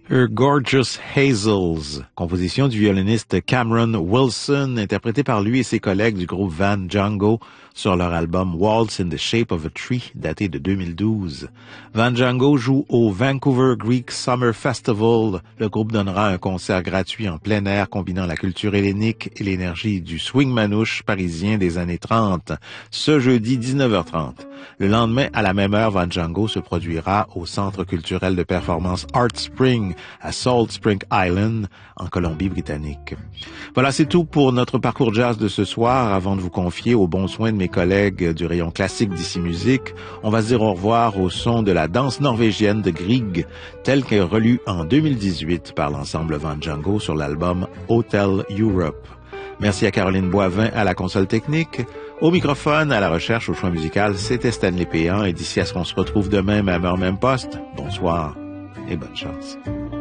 Her Gorgeous Hazels, composition du violoniste Cameron Wilson, interprétée par lui et ses collègues du groupe Van Django sur leur album Waltz in the Shape of a Tree, daté de 2012. Van Django joue au Vancouver Greek Summer Festival. Le groupe donnera un concert gratuit en plein air combinant la culture hellénique et l'énergie du swing manouche parisien des années 30, ce jeudi 19h30. Le lendemain, à la même heure, Van Django se produira au Centre culturel de performance Art Spring à Salt Spring Island, en Colombie-Britannique. Voilà, c'est tout pour notre parcours jazz de ce soir. Avant de vous confier aux bons soins de mes collègues du rayon classique d'ici musique, on va se dire au revoir au son de la danse norvégienne de Grieg, telle qu'elle est relue en 2018 par l'ensemble Van Django sur l'album Hotel Europe. Merci à Caroline Boivin à la console technique. Au microphone, à la recherche, au choix musical, c'était Stanley Péan. Et d'ici à ce qu'on se retrouve demain, même heure, même poste, bonsoir et bonne chance.